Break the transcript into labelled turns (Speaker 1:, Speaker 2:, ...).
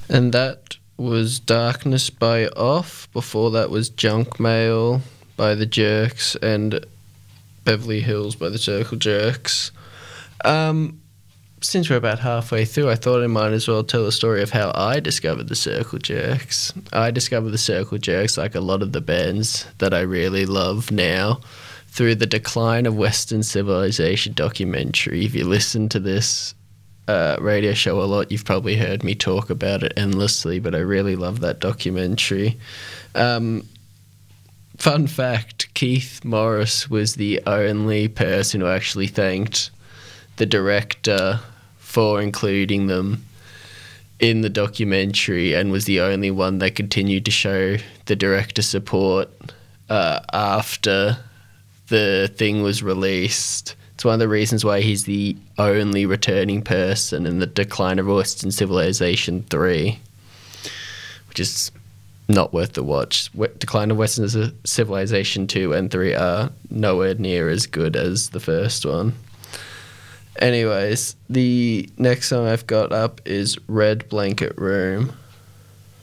Speaker 1: And that was Darkness by Off. Before that was Junk Mail by the Jerks and Beverly Hills by the Circle Jerks. Since we're about halfway through, I thought I might as well tell the story of how I discovered the Circle Jerks. I discovered the Circle Jerks, like a lot of the bands that I really love now, through the Decline of Western Civilization documentary. If you listen to this radio show a lot, you've probably heard me talk about it endlessly, but I really love that documentary. Fun fact, Keith Morris was the only person who actually thanked the director for including them in the documentary, and was the only one that continued to show the director support after the thing was released. It's one of the reasons why he's the only returning person in the Decline of Western Civilization 3, which is not worth the watch. Decline of Western Civilization 2 and 3 are nowhere near as good as the first one. Anyways, the next song I've got up is Red Blanket Room.